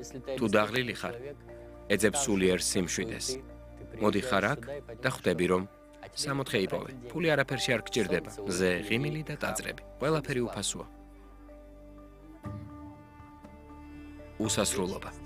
თუ დაღლილი ხარ, ეძებ სულიერ სიმშვიდეს. მოდი ხარ აქ და ხვდები, რომ 60 იპოვე. ფული არაფერში არ გჭირდება. მზე, ღიმილი და ტაძრები. ყველაფერი უფასოა. უსასრულობა.